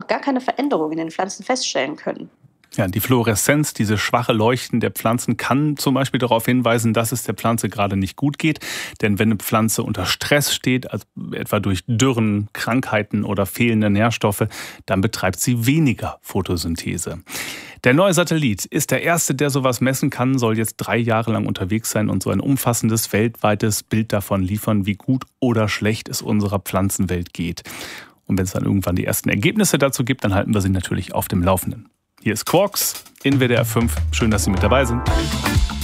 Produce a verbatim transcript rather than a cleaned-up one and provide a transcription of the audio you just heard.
gar keine Veränderung in den Pflanzen feststellen können. Ja, die Fluoreszenz, diese schwache Leuchten der Pflanzen, kann zum Beispiel darauf hinweisen, dass es der Pflanze gerade nicht gut geht. Denn wenn eine Pflanze unter Stress steht, also etwa durch Dürren, Krankheiten oder fehlende Nährstoffe, dann betreibt sie weniger Photosynthese. Der neue Satellit ist der erste, der sowas messen kann, soll jetzt drei Jahre lang unterwegs sein und so ein umfassendes weltweites Bild davon liefern, wie gut oder schlecht es unserer Pflanzenwelt geht. Und wenn es dann irgendwann die ersten Ergebnisse dazu gibt, dann halten wir sie natürlich auf dem Laufenden. Hier ist Quarks in W D R fünf. Schön, dass Sie mit dabei sind.